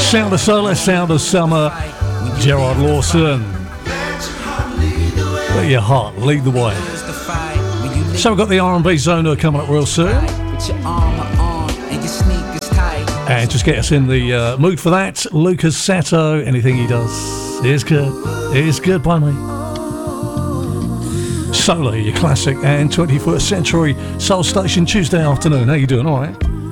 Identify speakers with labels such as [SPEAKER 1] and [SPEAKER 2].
[SPEAKER 1] Sound of Solar, Sound of Summer, Gerard Lawson. Let your heart lead the way. So we've got the R&B Zona coming up real soon. And just get us in the mood for that. Lucas Sato, anything he does is good. Is good by me. Solar, your classic and 21st century soul station Tuesday afternoon. How you doing? All right.